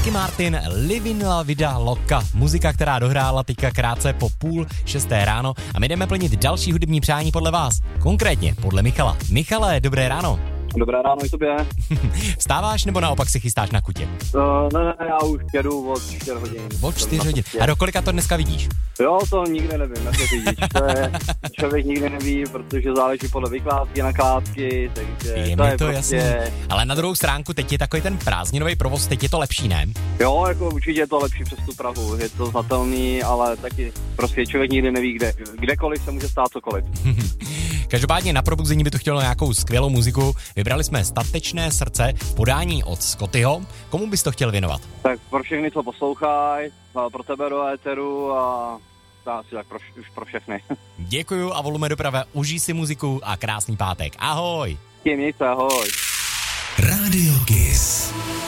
Ricky Martin, Livin la vida loca. Muzika, která dohrála teďka krátce po 5:30 ráno a my jdeme plnit další hudební přání podle vás. Konkrétně podle Michala. Michale, dobré ráno. Dobré ráno i tobě. Vstáváš nebo naopak si chystáš na kutě? Ne, já už jedu od 4 hodin. Od 4 hodin. A do kolika to dneska vidíš? Jo, to nikdy nevím, jak to vidíš. To je, člověk nikdy neví, protože záleží podle vykládky, nakládky, takže je to mi je to prostě... jasný. Ale na druhou stránku, teď je takový ten prázdninový provoz, teď je to lepší, ne? Jo, jako určitě je to lepší přes tu Prahu, je to znatelný, ale taky prostě člověk nikdy neví, kdekoliv se může stát cokoliv. Každopádně na probuzení by to chtělo nějakou skvělou muziku. Vybrali jsme Statečné srdce v podání od Scottyho. Komu bys to chtěl věnovat? Tak pro všechny, co poslouchají, pro tebe do éteru a asi tak už pro všechny. Děkuju a volume doprava, užij si muziku a krásný pátek. Ahoj! Mějte, ahoj. Radio Kiss.